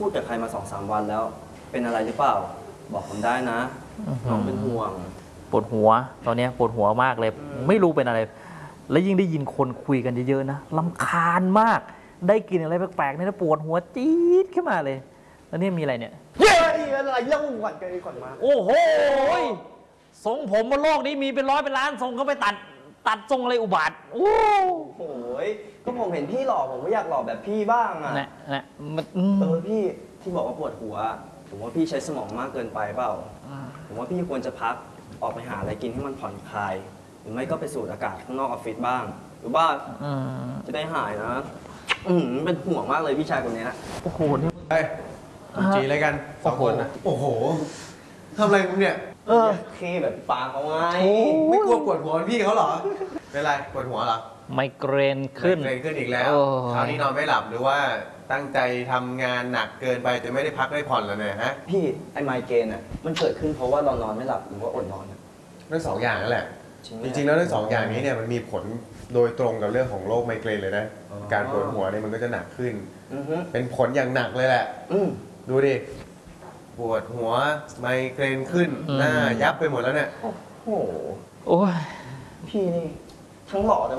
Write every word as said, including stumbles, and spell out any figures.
พูดกับใครมาสองสามวันแล้ว เป็นอะไรหรือเปล่า บอกผมได้นะน้องเป็นห่วงปวดหัวตอนนี้ปวดหัวมากเลยไม่รู้เป็นอะไร แล้วยิ่งได้ยินคนคุยกันเยอะๆนะรำคาญมากได้กินอะไรแปลกๆนี่นะปวดหัวจี๊ดขึ้นมาเลยแล้วนี่มีอะไรเนี่ยเฮ้ยอะไรเล่าก่อนกันก่อนมาโอ้โหทรงผมบนโลกนี้มีเป็นร้อยเป็นล้านทรงก็ไปตัดตัดทรงอะไรอุบาทโอ้โหก็ผมเห็นพี่หล่อผมก็อยากหล่อแบบพี่บ้างอ่ะนะนะมันเออพี่ที่บอกว่าปวดหัวผมว่าพี่ใช้สมองมากเกินไปเปล่าผมว่าพี่ควรจะพักออกไปหาอะไรกินให้มันผ่อนคลายหรือไม่ก็ไปสูดอากาศข้างนอกออฟฟิศบ้างหรือว่าจะได้หายนะอืมเป็นห่วงมากเลยพี่ชายคนนี้โอ้โหนี่เฮ้ยจีอะไรกันสองคนนะโอ้โหทำอะไรมึงเนี่ยเออเคแบบปากเอาไงไม่กลัวปวดหัวพี่เขาเหรอเป็นไรปวดหัวเหรอไมเกรนขึ้นไมเกรนขึ้นอีกแล้วคราวนี้นอนไม่หลับหรือว่าตั้งใจทำงานหนักเกินไปจนไม่ได้พักได้ผ่อนแล้วเนี่ยฮะพี่ไอไมเกรนอ่ะมันเกิดขึ้นเพราะว่าเรานอนไม่หลับหรือว่าอดนอนทั้งสองอย่างนั่นแหละจริงๆแล้วทั้งสองอย่างนี้เนี่ยมันมีผลโดยตรงกับเรื่องของโรคไมเกรนเลยนะการปวดหัวเนี่ยมันก็จะหนักขึ้นเป็นผลอย่างหนักเลยแหละดูดิปวดหัวไมเกรนขึ้นหน้ายับไปหมดแล้วเนี่ยโอ้โหโอ้ยพี่นี่ทั้งหล่อทั้ง